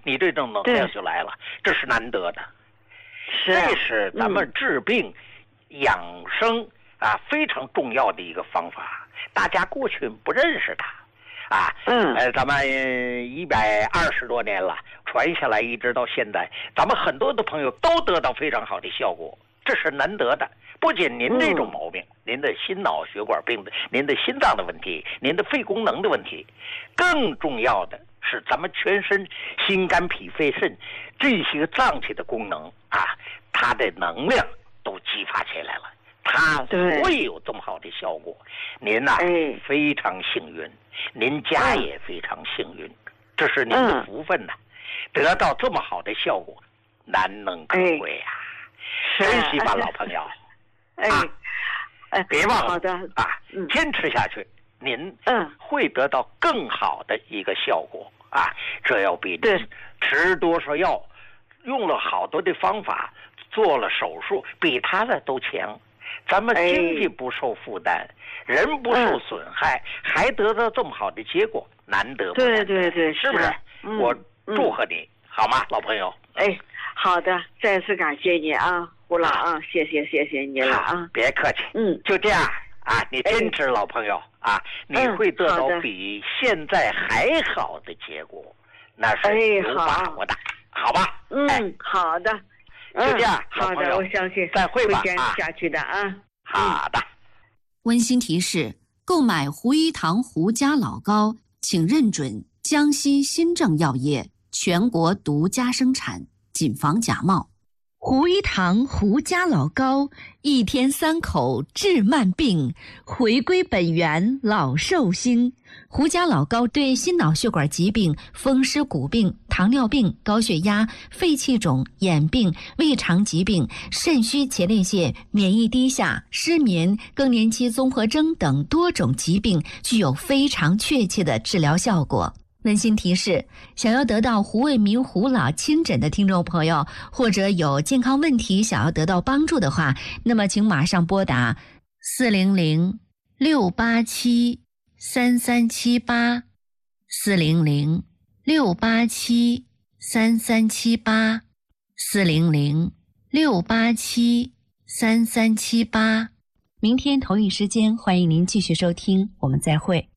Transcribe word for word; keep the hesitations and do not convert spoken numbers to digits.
你这种能量就来了，这是难得的。 是啊、 这是咱们治病、嗯、养生啊非常重要的一个方法，大家过去不认识它。啊， 嗯， 呃，咱们一百二十多年了，传下来一直到现在，咱们很多的朋友都得到非常好的效果，这是难得的。不仅您这种毛病，嗯、您的心脑血管病的，您的心脏的问题，您的肺功能的问题，更重要的是咱们全身心肝脾肺肾这些脏器的功能啊，它的能量都激发起来了。它会有这么好的效果，您呐、啊哎、非常幸运，您家也非常幸运，嗯、这是您的福分呐、啊，嗯、得到这么好的效果，难能可贵呀、啊！珍惜吧，老朋友。 哎， 啊、 哎， 别忘了好的啊， 嗯、 坚持下去，您嗯会得到更好的一个效果啊！这要比您吃多少药，用了好多的方法，做了手术，比他的都强。咱们经济不受负担，哎、人不受损害，嗯、还得到这么好的结果，难得不难得？ 对对对， 是不是？ 嗯、 我祝贺你，嗯、好吗，老朋友？ 哎，好的，再次感谢你啊，胡老啊，谢谢谢谢你了啊， 别客气， 嗯， 就这样啊，你坚持，老朋友、哎、啊，你会得到比现在还好的结果，那是有把握的， 哎、 好吧？ 嗯， 哎、 好的。 就这样， 嗯、好的，我相信再会吧， 会坚持下去的啊。 好的。 温馨提示：购买胡一堂胡家老膏，请认准江西新政药业全国独家生产，谨防假冒。 胡一堂胡家老膏，一天三口治慢病，回归本源老寿星。胡家老膏对心脑血管疾病、风湿骨病、糖尿病、高血压、肺气肿、眼病、胃肠疾病、肾虚前列腺、免疫低下、失眠、更年期综合征等多种疾病具有非常确切的治疗效果。温馨提示：想要得到胡卫民胡老亲诊的听众朋友，或者有健康问题想要得到帮助的话，那么请马上拨打四零零六八七三三七八四零零六八七三三七八四零零六八七三三七八。明天同一时间，欢迎您继续收听，我们再会。